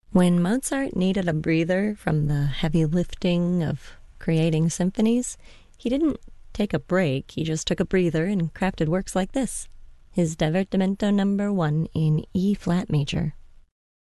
When Mozart needed a breather from the heavy lifting of creating symphonies, he didn't take a break, he just took a breather and crafted works like this. His Divertimento No. 1 in E flat major.